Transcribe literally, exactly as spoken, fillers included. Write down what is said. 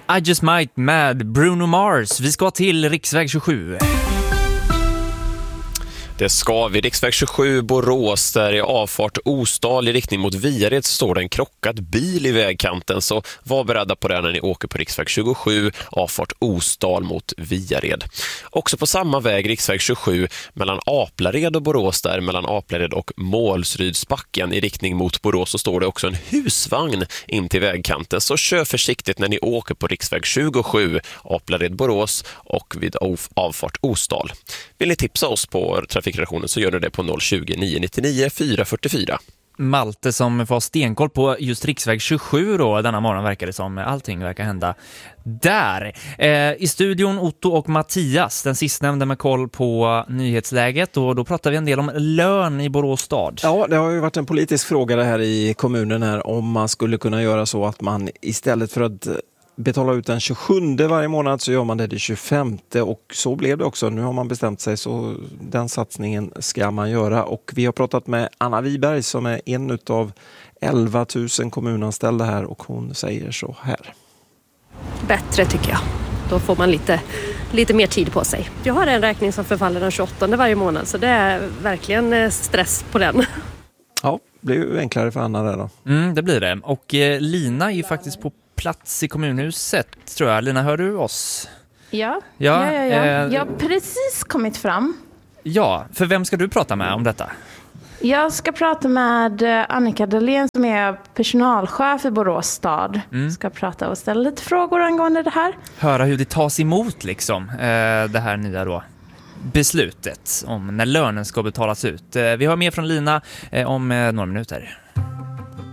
I Just Might med Bruno Mars. Vi ska till riksväg tjugosju. Det ska vid riksväg tjugosju Borås, där i avfart Ostal i riktning mot Viared står det en krockad bil i vägkanten, så var beredda på det när ni åker på riksväg tjugosju, avfart Ostal mot Viared. Också på samma väg, riksväg tjugosju, mellan Aplared och Borås, där mellan Aplared och Målsrydsbacken i riktning mot Borås, så står det också en husvagn in till vägkanten, så kör försiktigt när ni åker på riksväg tjugosju, Aplared Borås och vid avfart Ostal. Vill ni tipsa oss på trafikredaktionen så gör ni det på noll tjugo, nio nittionio, fyra fyrtiofyra. Malte som får stenkoll på just riksväg tjugosju då, denna morgon verkar det som allting verkar hända där. Eh, I studion Otto och Mattias, den sistnämnde med koll på nyhetsläget, och då pratar vi en del om lön i Borås stad. Ja, det har ju varit en politisk fråga det här i kommunen här, om man skulle kunna göra så att man istället för att betala ut den tjugosjunde varje månad så gör man det den tjugofemte, och så blev det också. Nu har man bestämt sig, så den satsningen ska man göra. Och vi har pratat med Anna Wiberg som är en av elva tusen kommunanställda här, och hon säger så här. Bättre tycker jag. Då får man lite, lite mer tid på sig. Jag har en räkning som förfaller den tjugoåttonde varje månad, så det är verkligen stress på den. Ja, det blir ju enklare för Anna där då. Mm, det blir det. Och eh, Lina är ju faktiskt på plats i kommunhuset, tror jag. Lina, hör du oss? Ja, ja, ja, ja, ja. Eh, jag har precis kommit fram. Ja, för vem ska du prata med om detta? Jag ska prata med Annika Dahlén som är personalchef i Borås stad. Mm. Ska prata och ställa lite frågor angående det här. Höra hur det tas emot liksom, eh, det här nya då beslutet om när lönen ska betalas ut. Eh, vi har mer från Lina eh, om eh, några minuter.